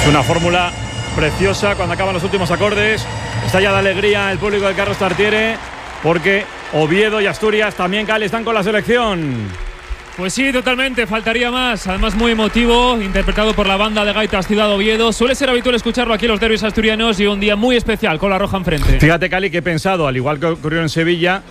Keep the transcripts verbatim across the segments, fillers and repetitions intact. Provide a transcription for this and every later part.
Es una fórmula preciosa cuando acaban los últimos acordes. Está ya de alegría el público de Carlos Tartiere, porque Oviedo y Asturias también, Cali, están con la selección. Pues sí, totalmente, faltaría más. Además, muy emotivo, interpretado por la banda de gaitas Ciudad Oviedo. Suele ser habitual escucharlo aquí en los derbis asturianos y un día muy especial con la roja enfrente. Fíjate, Cali, que he pensado, al igual que ocurrió en Sevilla,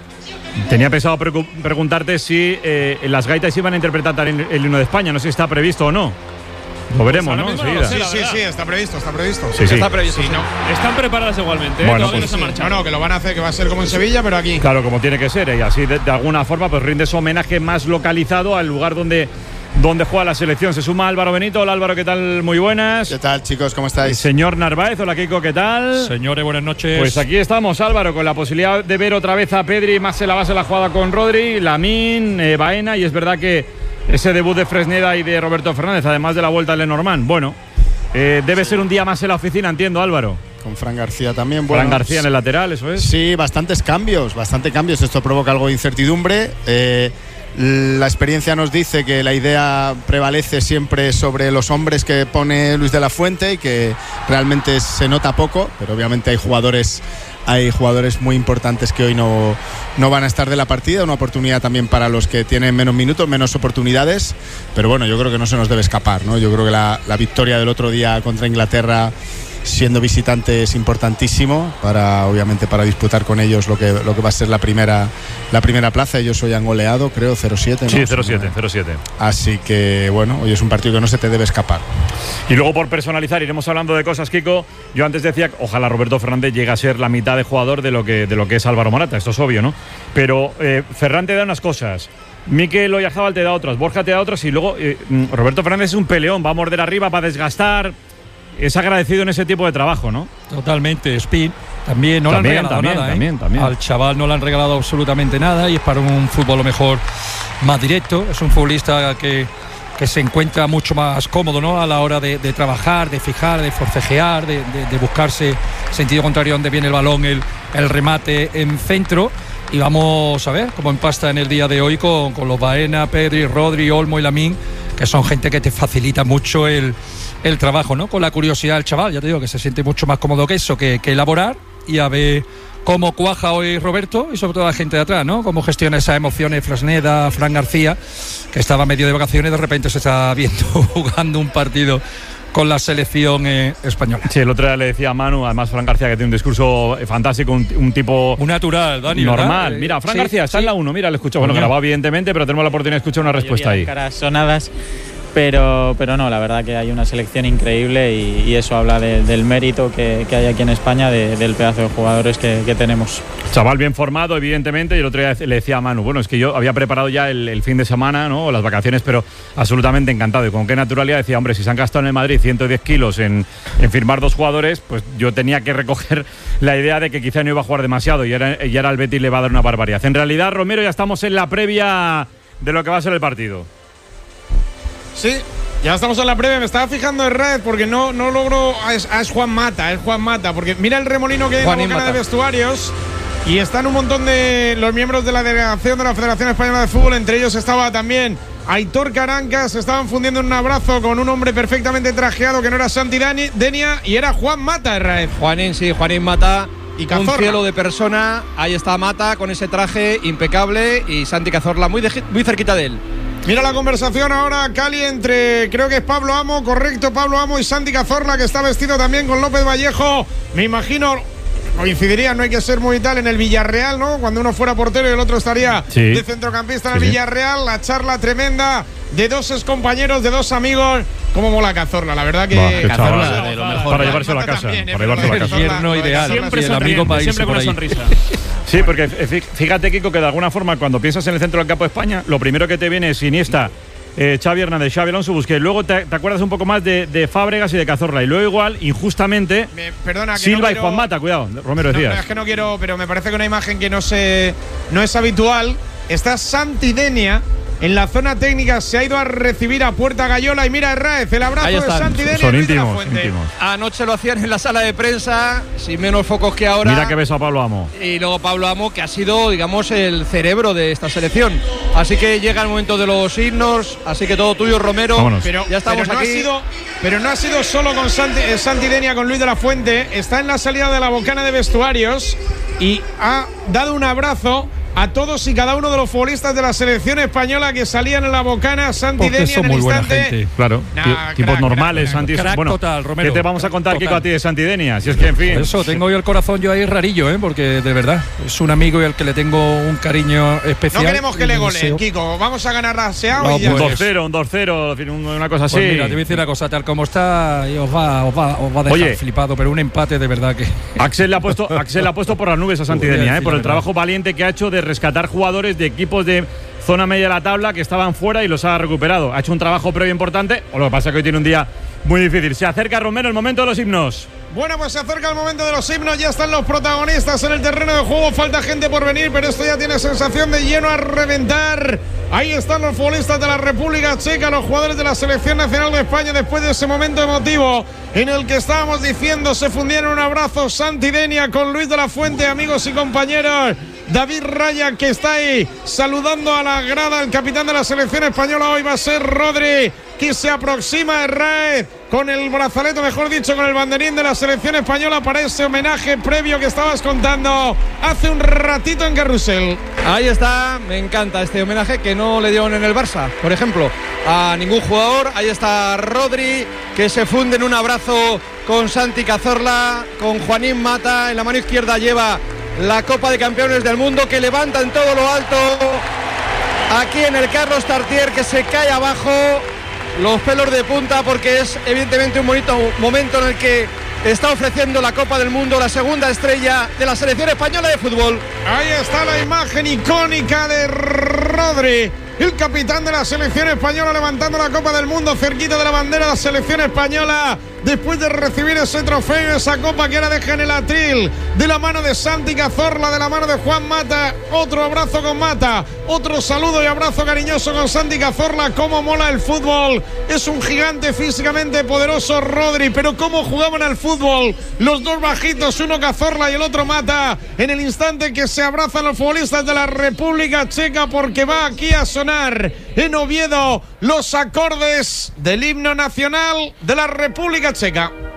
tenía pensado preguntarte si eh, las gaitas iban a interpretar también el himno de España. No sé si está previsto o no. Lo veremos, pues ¿no? No Sí, sé, sí, sí, está previsto, está previsto. Sí, sí. Está previsto. Sí, sí. no. Están preparadas igualmente, ¿eh? Bueno, Todavía pues no se sí. marchan. No, no, que lo van a hacer, que va a ser como en Sevilla, pero aquí. Claro, como tiene que ser, y así de, de alguna forma pues rindes homenaje más localizado al lugar donde, donde juega la selección. Se suma Álvaro Benito. Hola, Álvaro, ¿qué tal? Muy buenas. ¿Qué tal, chicos? ¿Cómo estáis? Señor Narváez, hola, Kiko, ¿qué tal? Señores, buenas noches. Pues aquí estamos, Álvaro, con la posibilidad de ver otra vez a Pedri más en la base de la jugada con Rodri, Lamín, eh, Baena, y es verdad que ese debut de Fresneda y de Roberto Fernández, además de la vuelta de Lenormand, bueno, eh, debe sí. ser un día más en la oficina, entiendo, Álvaro. Con Fran García también. Bueno, Fran García en el lateral, eso es. Sí, bastantes cambios, bastante cambios. Esto provoca algo de incertidumbre. Eh, la experiencia nos dice que la idea prevalece siempre sobre los hombres que pone Luis de la Fuente y que realmente se nota poco, pero obviamente hay jugadores hay jugadores muy importantes que hoy no, no van a estar de la partida. Una oportunidad también para los que tienen menos minutos, menos oportunidades, pero bueno, yo creo que no se nos debe escapar, ¿no? Yo creo que la, la victoria del otro día contra Inglaterra, siendo visitante, es importantísimo para, obviamente, para disputar con ellos lo que, lo que va a ser la primera, la primera plaza. Ellos hoy han goleado, creo, cero siete, ¿no? Sí, cero siete, cero siete. Así que, bueno, hoy es un partido que no se te debe escapar. Y luego, por personalizar, iremos hablando de cosas, Kiko. Yo antes decía, ojalá Roberto Fernández llegue a ser la mitad de jugador de lo que, de lo que es Álvaro Morata. Esto es obvio, ¿no? Pero eh, Ferran te da unas cosas, Mikel Oyarzabal te da otras, Borja te da otras, y luego eh, Roberto Fernández es un peleón, va a morder arriba, va a desgastar. Es agradecido en ese tipo de trabajo, ¿no? Totalmente. Spin también no también, le han regalado también, nada, también, ¿eh? también. Al chaval no le han regalado absolutamente nada y es para un fútbol a lo mejor más directo. Es un futbolista que, que se encuentra mucho más cómodo, ¿no? A la hora de, de trabajar, de fijar, de forcejear, de, de, de buscarse sentido contrario donde viene el balón, el, el remate en centro. Y vamos a ver cómo empasta en el día de hoy con, con los Baena, Pedri, Rodri, Olmo y Lamín, que son gente que te facilita mucho el, el trabajo, ¿no? Con la curiosidad del chaval, ya te digo que se siente mucho más cómodo que eso, que, que elaborar, y a ver cómo cuaja hoy Roberto y sobre todo la gente de atrás, ¿no? Cómo gestiona esas emociones Fresneda, Fran García, que estaba medio de vacaciones y de repente se está viendo jugando un partido con la selección eh, española. Sí, el otro día le decía a Manu, además Fran García, que tiene un discurso fantástico, un, un tipo un natural, Dani, normal. ¿verdad? Mira, Fran sí, García está sí. en la uno, mira, le escucho, bueno, grabado evidentemente, pero tenemos la oportunidad de escuchar una respuesta ahí. Caras sonadas, pero, pero no, la verdad que hay una selección increíble y, y eso habla de, del mérito que, que hay aquí en España, de, del pedazo de jugadores que, que tenemos. Chaval bien formado, evidentemente, y el otro día le decía a Manu, bueno, es que yo había preparado ya el, el fin de semana, ¿no? O las vacaciones, pero absolutamente encantado. Y con qué naturalidad decía, hombre, si se han gastado en el Madrid ciento diez kilos en, en firmar dos jugadores, pues yo tenía que recoger la idea de que quizá no iba a jugar demasiado y ahora, y ahora al Betis le va a dar una barbaridad. En realidad, Romero, ya estamos en la previa de lo que va a ser el partido. Sí, ya estamos en la previa. Me estaba fijando en red porque no, no logro. Ah, es, ah, es Juan Mata, es Juan Mata. Porque mira el remolino que hay en la bocana de vestuarios. Y están un montón de los miembros de la delegación de la Federación Española de Fútbol. Entre ellos estaba también Aitor Carancas. Se estaban fundiendo en un abrazo con un hombre perfectamente trajeado que no era Santi Denia y era Juan Mata, Herrera. Juanín, sí, Juanín Mata. Y Cazorla. Un cielo de persona. Ahí está Mata con ese traje impecable y Santi Cazorla muy, de, muy cerquita de él. Mira la conversación ahora, Cali, entre, creo que es Pablo Amo, correcto, Pablo Amo y Santi Cazorla, que está vestido también con López Vallejo. Me imagino, coincidiría, no hay que ser muy tal, en el Villarreal, ¿no? Cuando uno fuera portero y el otro estaría sí. de centrocampista en el sí, Villarreal. La charla tremenda de dos excompañeros, de dos amigos. ¿Cómo mola Cazorla? La verdad que… Bah, Cazorla de lo mejor. Para llevarse a la casa. También, para llevarse a la casa. El yerno ideal. Siempre el amigo para irse siempre con por una ahí. sonrisa. Sí, porque fíjate, Kiko, que de alguna forma cuando piensas en el centro del campo de España, lo primero que te viene es Iniesta, eh, Xavi Hernández, Xavi Alonso, Busquets. Luego te, te acuerdas un poco más de, de Fábregas y de Cazorla. Y luego igual, injustamente, me, perdona, que Silva no y quiero, Juan Mata. Cuidado, Romero no, decías. no, es que no quiero, pero me parece que una imagen que no, se, no es habitual. Está Santi Denia en la zona técnica se ha ido a recibir a Puerta Gallola. Y mira, Herráez, el abrazo de Santi Denia. Son íntimos, íntimos. Anoche lo hacían en la sala de prensa, sin menos focos que ahora. Mira que beso a Pablo Amo. Y luego Pablo Amo, que ha sido, digamos, el cerebro de esta selección. Así que llega el momento de los himnos, así que todo tuyo, Romero. Vámonos. Pero, ya estamos pero no aquí. Ha sido, pero no ha sido solo con Santi, eh, Santi Denia, con Luis de la Fuente. Está en la salida de la bocana de vestuarios y ha dado un abrazo a todos y cada uno de los futbolistas de la selección española que salían en la bocana. Santi Denia en el instante. Claro, Nah, tipos crack, normales, crack, Santi. crack Bueno, total, Romero. ¿qué te vamos a contar, Total. Kiko, a ti de Santi Denia? Si es que, en fin. Por eso, tengo yo el corazón yo ahí rarillo, ¿eh? Porque de verdad, es un amigo y al que le tengo un cariño especial. No queremos que y le un goleen, deseo. Kiko. Vamos a ganar la SEAO No, y ya. Un pues- dos cero, un dos cero, en fin, una cosa así. Pues mira, te voy a decir una cosa, tal como está, y os va, os va, os va a dejar Oye. flipado, pero un empate de verdad que. Axel le ha puesto, Axel le ha puesto por las nubes a Santi Voy a Denia, decir ¿eh? Por la el verdad. trabajo valiente que ha hecho de rescatar jugadores de equipos de zona media de la tabla que estaban fuera y los ha recuperado. Ha hecho un trabajo previo importante, o lo que pasa es que hoy tiene un día muy difícil. Se acerca Romero, el momento de los himnos. Bueno, pues se acerca el momento de los himnos, ya están los protagonistas en el terreno de juego, falta gente por venir, pero esto ya tiene sensación de lleno a reventar. Ahí están los futbolistas de la República Checa, los jugadores de la Selección Nacional de España, después de ese momento emotivo en el que estábamos diciendo, se fundieron un abrazo Santi Denia con Luis de la Fuente, amigos y compañeros. David Raya, que está ahí saludando a la grada, el capitán de la selección española hoy va a ser Rodri, que se aproxima a Herráez con el brazalete, mejor dicho, con el banderín de la selección española para ese homenaje previo que estabas contando hace un ratito en Carrusel. Ahí está, me encanta este homenaje que no le dieron en el Barça, por ejemplo, a ningún jugador. Ahí está Rodri, que se funde en un abrazo con Santi Cazorla, con Juanín Mata. En la mano izquierda lleva la Copa de Campeones del Mundo, que levanta en todo lo alto. Aquí en el Carlos Tartier, que se cae abajo, los pelos de punta, porque es evidentemente un bonito momento en el que está ofreciendo la Copa del Mundo, la segunda estrella de la selección española de fútbol. Ahí está la imagen icónica de Rodri, el capitán de la selección española, levantando la Copa del Mundo cerquita de la bandera de la selección española, después de recibir ese trofeo, esa copa que ahora deja en el atril, de la mano de Santi Cazorla, de la mano de Juan Mata. Otro abrazo con Mata, otro saludo y abrazo cariñoso con Santi Cazorla. Cómo mola el fútbol, es un gigante físicamente poderoso Rodri, pero cómo jugaban al fútbol los dos bajitos, uno Cazorla y el otro Mata, en el instante que se abrazan los futbolistas de la República Checa, porque va aquí a sonar en Oviedo los acordes del himno nacional de la República Checa.